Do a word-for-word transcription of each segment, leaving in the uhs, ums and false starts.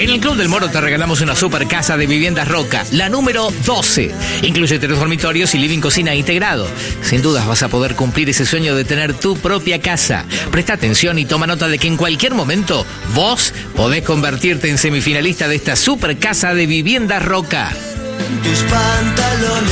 En el Club del Moro te regalamos una super casa de viviendas Roca, la número doce. Incluye tres dormitorios y living cocina integrado. Sin dudas vas a poder cumplir ese sueño de tener tu propia casa. Presta atención y toma nota de que en cualquier momento vos podés convertirte en semifinalista de esta super casa de viviendas Roca. Tus pantalones.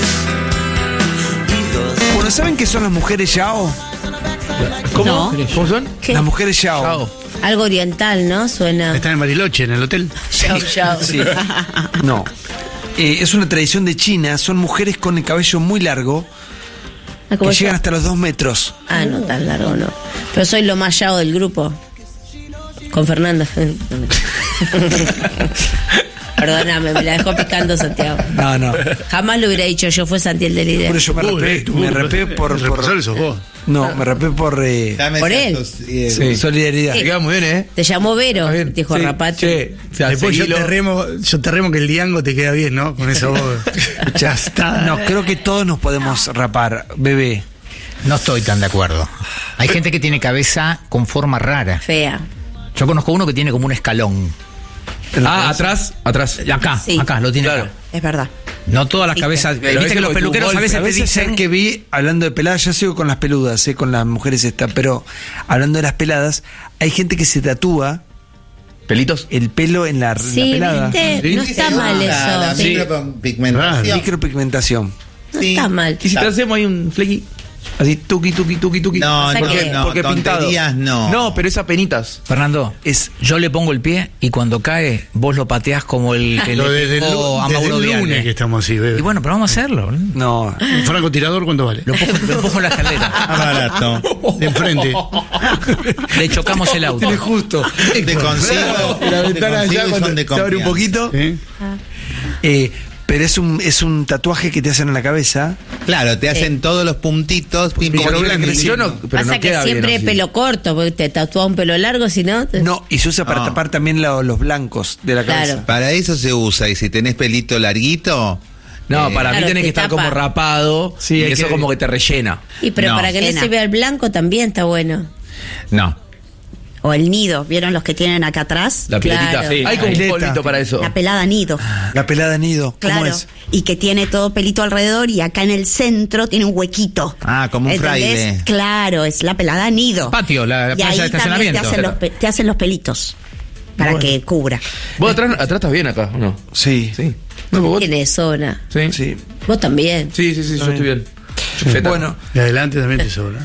Bueno, ¿saben qué son las mujeres Yao? ¿Cómo? No. ¿Cómo son? ¿Qué? Las mujeres Yao. Chao. Algo oriental, ¿no? Suena. Están en Bariloche, en el hotel. Yao, yao. Sí. No. Eh, es una tradición de China. Son mujeres con el cabello muy largo Ah, como que yo. llegan hasta los dos metros. Ah, no, tan largo no. Pero soy lo más yao del grupo. Con Fernanda. Perdóname, me la dejó picando Santiago. No, no. Jamás lo hubiera dicho yo, fue Santiel de la idea. Pero yo me Uy, rapé, tú, me rapé el por, por responsable sos vos. no, me rapé por eh, Dame Por esa él. tos- eh, sí, solidaridad. Sí. Queda muy bien, ¿eh? Te llamó Vero, Está bien. dijo Sí, rapate. che, o sea, Después yo seguilo. te, remo, yo te remo que el diango te queda bien, ¿no? Con esa voz. Ya está. No, creo que todos nos podemos rapar, bebé. No estoy tan de acuerdo. Hay gente que tiene cabeza con forma rara. Fea. Yo conozco uno que tiene como un escalón. Ah, atrás, atrás. Acá, Sí. acá, lo tiene Claro. acá. Es verdad. No todas las Sí, cabezas. pero Viste ese que los fue tu peluqueros a golpe. veces A te veces dicen que vi, hablando de peladas, yo sigo con las peludas, eh, con las mujeres esta, pero hablando de las peladas, hay gente que se tatúa ¿Pelitos? el pelo en la, en la Sí, pelada. viste, Sí. no está mal La, la eso. Sí. micropigmentación. Micropigmentación. No Sí. está mal. ¿Y si te hacemos ahí un flequi? Así, tuki, tuki, tuki, tuki. No, O sea porque, que- no, porque pintado. tonterías no. No, pero es apenitas. Fernando, Es yo le pongo el pie y cuando cae, vos lo pateás como el que Lo le desde el, pegó lu- a desde Mauro el Viale. lunes que estamos así, bebé. Y bueno, pero vamos a hacerlo. ¿no? no. Un francotirador, ¿cuánto vale? Lo empujo, lo empujo en la escalera. Ah, barato. De enfrente. Le chocamos el auto. Tiene justo. Te consigo. La te ventana consigo allá y son cuando de se abre un confianza. poquito. ¿Sí? Eh, pero es un es un tatuaje que te hacen en la cabeza. Claro, te hacen todos los puntitos. Pim, pim, Pero pim, blanco, pim, yo pim. no, pero Pasa no que queda siempre bien. así. pelo corto, porque te tatúa un pelo largo, si no. te- No, y se usa para Ah. tapar también lo- los blancos de la Claro. cabeza. Para eso se usa. Y si tenés pelito larguito. No, eh, para mí Claro, tenés te que estar tapa. como rapado. Sí, y hay eso que- como que te rellena. Y pero No. para que no Pena. se vea el blanco también está bueno. No. O el nido, ¿vieron los que tienen acá atrás? La piletita. Claro. Sí. Hay como un Pileta. polvito para eso. La pelada nido. La pelada nido, ¿cómo Claro. es? Y que tiene todo pelito alrededor y acá en el centro tiene un huequito. Ah, como un ¿Entendés? fraile. Claro, es la pelada nido. Patio, la- la y plaza ahí de también te estacionamiento. hacen, los, pe- te hacen los pelitos para Bueno. que cubra. Vos atrás, atrás estás bien acá, ¿o no? Sí. Sí. No, vos. Tiene zona. Sí. Sí, Sí. Vos también. sí, sí, yo estoy bien. Feta. Bueno, Y adelante también te sobra.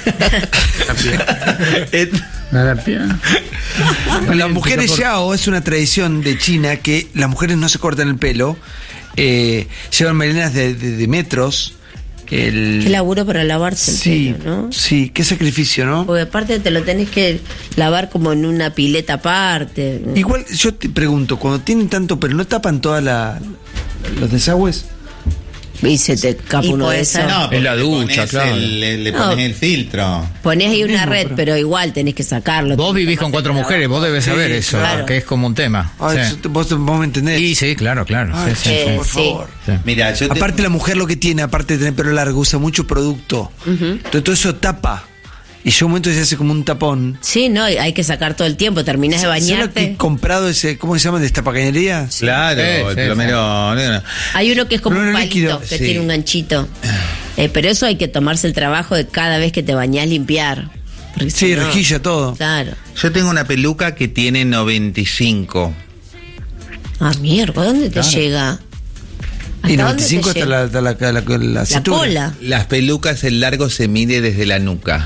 Eh, La pierna. las mujeres Yao es una tradición de China que las mujeres no se cortan el pelo, eh, llevan melenas de, de- de metros. El, Qué laburo para lavarse el sí, pelo, ¿no? sí, qué sacrificio, ¿no? Porque aparte te lo tenés que lavar como en una pileta aparte. Igual yo te pregunto, cuando tienen tanto pelo, ¿no tapan todas la, los desagües? Y se te escapa Y uno de puede esos. ser. No, porque Es la le ducha, pones claro. el- le, le No. pones el filtro. Ponés ahí una red, pero igual tenés que sacarlo. Vos vivís con cuatro mujeres, vos debes saber eso, claro. que es como un tema. Ah, Sí. eso te- vos, vos me entendés. Y sí, claro, claro. Ay, sí, sí, chico, sí. por sí. favor. Mira, yo te- Aparte la mujer lo que tiene, aparte de tener pelo largo, usa mucho producto. Entonces todo eso tapa. Y yo un momento se hace como un tapón. Sí, no, hay que sacar todo el tiempo. Terminás de ¿Sabes lo que he bañarte. comprado ese, ¿cómo se llama? ¿De estapacañería? Claro, Sí, el sí, plomero. negro. Hay uno que es como Pero un no palito, líquido. que Sí. tiene un ganchito. Eh, pero eso hay que tomarse el trabajo de cada vez que te bañás limpiar. Porque si Sí, no- rejilla todo. Claro. Yo tengo una peluca que tiene noventa y cinco. Ah, mierda, ¿dónde te llega? ¿Hasta Y dónde noventa y cinco te hasta llega? la, hasta la, la, la, la La cintura. cola. Las pelucas, el largo se mide desde la nuca.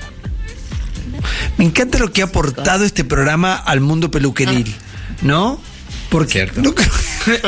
Me encanta lo que ha aportado este programa al mundo peluqueril, ¿no? Porque Cierto. no creo-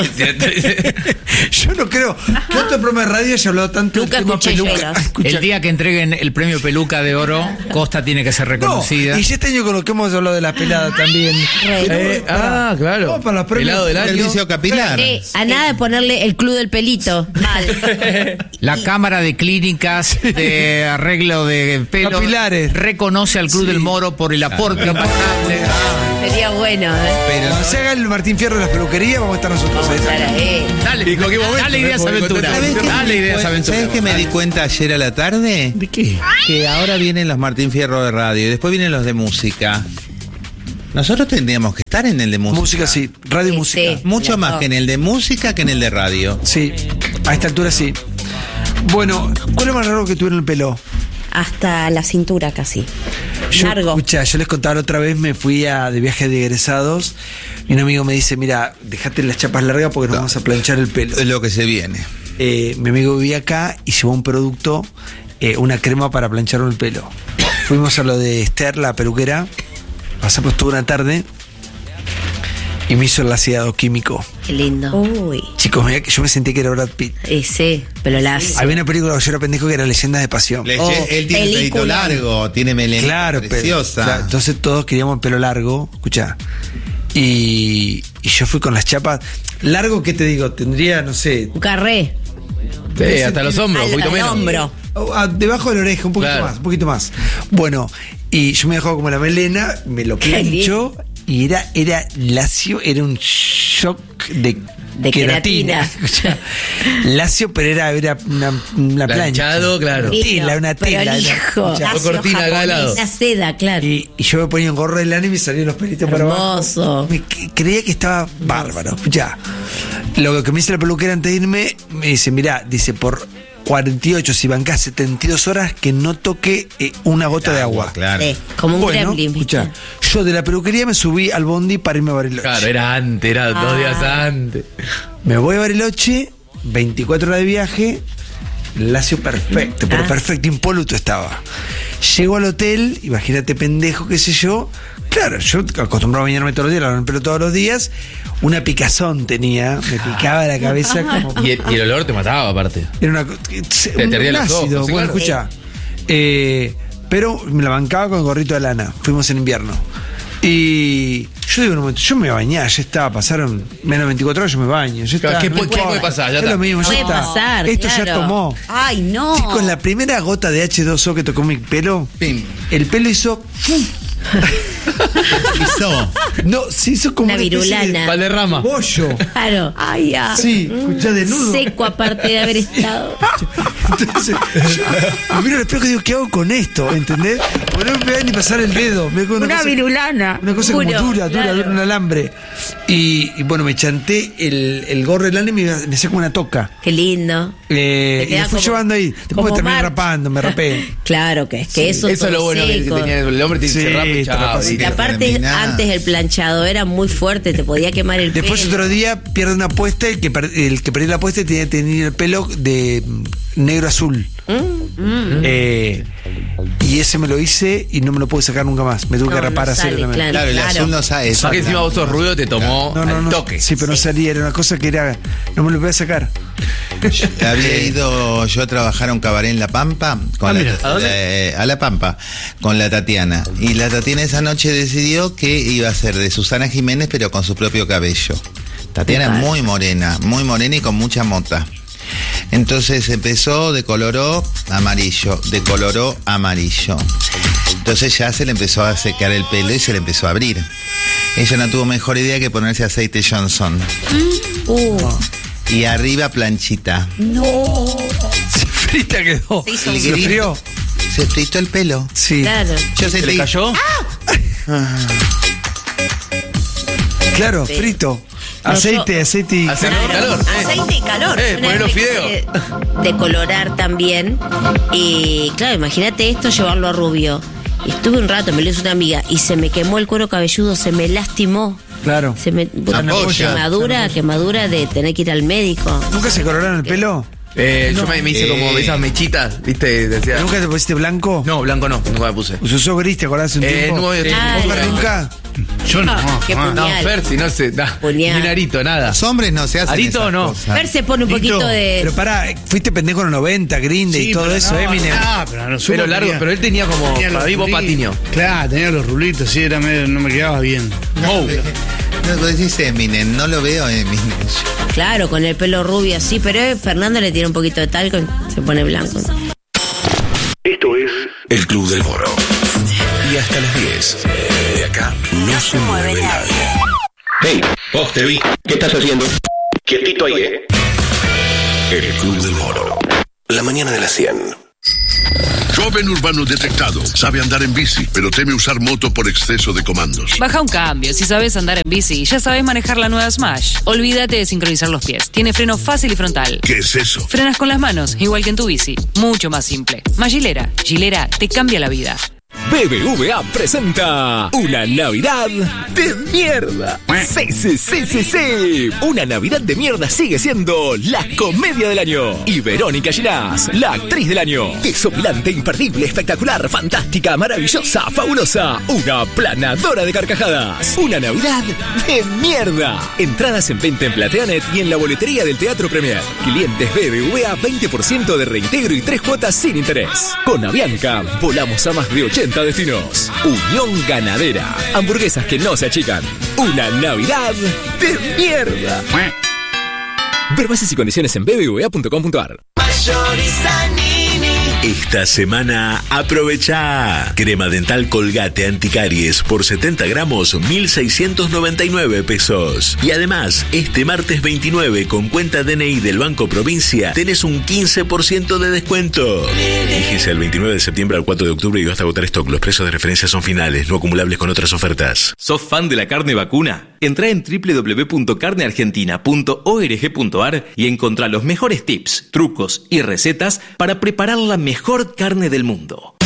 yo no creo que otro programa de radio haya hablado tanto Nunca del tema escuché peluca. pelos. Escucha- El día que entreguen el premio Peluca de Oro, Costa tiene que ser No, reconocida. y ya este año con lo que hemos hablado de la pelada también. Re. Pero, Eh, para- ah, claro. vamos para los premios. Helado del año. Servicio capilar. Eh, a nada de ponerle el club del pelito. Mal. La Cámara de Clínicas de Arreglo de Pelo Capilares. reconoce al Club del Moro por el aporte impagable. Sería bueno, ¿eh? Pero Cuando se haga el Martín Fierro de las peluquerías, vamos a estar nosotros ahí. Estar ahí. Dale, Y en cualquier momento, dale ideas ¿eh? Porque aventuras. ¿Sabés qué Dale me di ideas cuen- aventuras. ¿Sabés qué me di cuenta ayer a la tarde? ¿De qué? Que ahora vienen los Martín Fierro de radio y después vienen los de música. Nosotros tendríamos que estar en el de música. Música, sí. Radio y Sí, música. sí. Mucho Las más dos. que en el de música que en el de radio. Sí. A esta altura sí. Bueno, ¿cuál es lo más raro que tuvieron el pelo? Hasta la cintura casi. Yo, Largo. escucha, yo les contaba la otra vez, me fui a, de viaje de egresados y un amigo me dice, mira, dejate las chapas largas porque nos vamos a planchar el pelo. Es lo que se viene. Eh, mi amigo vivía acá y llevó un producto, eh, una crema para plancharme el pelo. Fuimos a lo de Esther, la peluquera, pasamos toda una tarde y me hizo el laseado químico. Qué lindo. Uy. Chicos, mirá que yo me sentí que era Brad Pitt. Y sí, pero las. Había una película que yo era pendejo que era Leyendas de Pasión. Le- Oh, él tiene el pelito película. largo, tiene melena Claro, pero- preciosa. claro, entonces todos queríamos el pelo largo, escuchá. Y, y yo fui con las chapas. Largo, ¿qué te digo? Tendría, no sé, Un carré. Sí, hasta los hombros, Al- un poquito al menos. hombro. oh, ah, debajo de la oreja, un poquito Claro. más, un poquito más. Bueno, y yo me dejaba como la melena, me lo Qué plancho y era, era lacio, era un shock de, De queratina. Escuchá, lacio, pero era, era una, una plancha. Planchado, claro. Una tela, una Pero tela. el una- hijo. escuchá. Fue cortina acá al lado. Una seda, claro. Y, y yo me ponía un gorro de lana y me salían los pelitos para abajo. Hermoso. Me c- creía que estaba bárbaro. Ya. Lo que me dice la peluquera antes de irme, me dice, mirá, dice, por cuarenta y ocho, si bancás setenta y dos horas, que no toque eh, una gota de agua. Claro. Sí, como un Bueno, gremlin, ¿viste? escuchá, yo de la peluquería me subí al bondi para irme a Bariloche. Claro, era antes, era dos Ah. días antes. Me voy a Bariloche, veinticuatro horas de viaje, lacio perfecto, pero Ah. perfecto, impoluto estaba. Llego al hotel, imagínate pendejo, qué sé yo. Claro, yo acostumbrado a bañarme todos los días, lavarme el pelo todos los días. Una picazón tenía, me picaba la cabeza como... Y el, y el olor te mataba, aparte. Era una, co- Te un ardía los ácido. ojos, sí, Bueno, claro. escucha. Eh, pero me la bancaba con el gorrito de lana. Fuimos en invierno. Y yo digo en un momento, yo me bañé, ya estaba, pasaron menos de veinticuatro horas, yo me baño. Ya Claro, está, ¿qué no puede- importa. qué puede pasar? Ya es está. lo mismo, ya Puede está. pasar, Esto ya claro. tomó. Ay, no. Chicos, la primera gota de hache dos o que tocó mi pelo, Pim. el pelo hizo. Hizo. No, se hizo como Una especie de virulana. Valderrama. bollo. Claro. Ay, ya. Sí, escuchá de nudo. Seco aparte de haber estado. Entonces, yo me miro al espejo y digo, ¿qué hago con esto? ¿Entendés? Porque no me voy a ni pasar el dedo. Me veo una, Una cosa, virulana. una cosa como Juro, dura, dura, claro. dura, un alambre. Y, y bueno, me chanté el, el gorro de lana y me, me hacía como una toca. Qué lindo. Eh, Te y queda me fui como- llevando ahí. Después como me terminé March. rapando, me rapé. Claro que es que eso, Eso es lo todo bueno que seco. tenía el hombre, te Sí, se rapa y te chao. rapas Y Y que aparte, terminás. antes el planchado era muy fuerte, te podía quemar el Después pelo. otro día pierde una apuesta, el que, per- el que perdió la apuesta tenía que tener el pelo de mm, negro azul. Eh, y ese me lo hice y no me lo pude sacar nunca más. Me tuve No, que rapar no así. sale, claro. Claro, el azul no sabe eso. que encima vos sos ruido, te tomó No, no, al no. toque. Sí, pero no salía, era una cosa que era. No me lo podía sacar. Había ido yo a trabajar a un cabaret en La Pampa con Ah, la- mira, ¿a dónde? eh, a La Pampa con la Tatiana. Y la Tatiana esa noche decidió que iba a ser de Susana Jiménez, pero con su propio cabello. Tatiana es muy morena, muy morena y con mucha mota. Entonces empezó, decoloró amarillo, decoloró amarillo. Entonces ya se le empezó a secar el pelo y se le empezó a abrir. Ella no tuvo mejor idea que ponerse aceite Johnson. Uh, Y arriba planchita. Se frita quedó. Se hizo ¿Se un lo grito. frió? Se fritó el pelo. Sí. claro. Yo ¿Se le sentí- cayó? Claro, Sí. frito. No, Aceite, yo- aceite y. Aceite y calor. Aceite y calor. Eh, Una poner los vez me fideos. quise decolorar también. Y claro, imagínate esto, llevarlo a rubio. Y estuve un rato, me lo hizo una amiga, y se me quemó el cuero cabelludo, se me lastimó. Claro. Se me, Ampolla. quemadura, quemadura de tener que ir al médico. ¿Nunca se coloraron el pelo? Eh, yo me, me hice Eh. como esas mechitas, ¿viste? Decía- ¿Nunca te pusiste blanco? No, blanco no, nunca me puse. Se usó gris, ¿te acordás hace un Eh, tiempo? no, eh, Ah, ¿Nunca, no. nunca? Yo no. Ah, qué jamás. No, puñal. Fersi, no sé. Da, Puñal. ni narito, nada. Los hombres no se hacen ¿Arito esas o no? cosas. Ver se pone un Tito, poquito de. Pero pará, fuiste pendejo en los noventa, Green Day Sí, y todo pero eso, no, Eminem. no, pero, a lo sumo Pero largo, tenía- pero él tenía como tenía los para vivo rulitos. patiño. Claro, tenía los rulitos, sí, era medio, no me quedaba bien. Oh. No, vos decís Eminem, no lo veo Eminem. Claro, con el pelo rubio así, pero eh, Fernando le tira un poquito de talco y se pone blanco. Esto es El Club del Moro. Y hasta las diez. De acá no se mueve nadie. Hey, vos te vi. ¿Qué estás haciendo? Quietito ahí, ¿eh? El Club del Moro. La mañana de las cien. Joven urbano detectado. Sabe andar en bici, pero teme usar moto por exceso de comandos. Baja un cambio. Si sabes andar en bici, ya sabes manejar la nueva Smash. Olvídate de sincronizar los pies. Tiene freno fácil y frontal. ¿Qué es eso? Frenas con las manos, igual que en tu bici. Mucho más simple. Más Gilera. Gilera te cambia la vida. B B V A presenta una Navidad de mierda. Sí, sí, sí, sí, sí. Una Navidad de mierda sigue siendo la comedia del año. Y Verónica Ginás, la actriz del año. Desopilante, imperdible, espectacular, fantástica, maravillosa, fabulosa. Una planadora de carcajadas. Una Navidad de mierda. Entradas en venta en Plateanet y en la boletería del Teatro Premier. Clientes B B V A, veinte por ciento de reintegro y tres cuotas sin interés. Con Avianca, volamos a más de ochenta destinos. Unión Ganadera. Hamburguesas que no se achican. Una Navidad de mierda. Ver bases y condiciones en b b v a punto com punto a r. Esta semana aprovecha crema dental Colgate anticaries por setenta gramos, mil seiscientos noventa y nueve pesos. Y además, este martes veintinueve con cuenta D N I del Banco Provincia tenés un quince por ciento de descuento. Fíjese el veintinueve de septiembre al cuatro de octubre y hasta agotar stock. Los precios de referencia son finales, no acumulables con otras ofertas. ¿Sos fan de la carne vacuna? Entrá en w w w punto carne argentina punto org punto a r y encontrá los mejores tips, trucos y recetas para preparar la mejor carne del mundo.